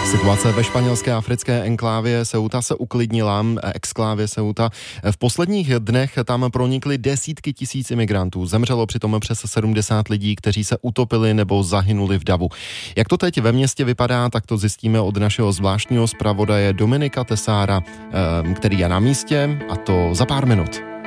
Situace ve španělské africké enklávě Ceuta se uklidnila, exklávě Ceuta. V posledních dnech tam pronikly desítky tisíc imigrantů. Zemřelo přitom přes 70 lidí, kteří se utopili nebo zahynuli v davu. Jak to teď ve městě vypadá, tak to zjistíme od našeho zvláštního zpravodaje Dominika Tesára, který je na místě, a to za pár minut.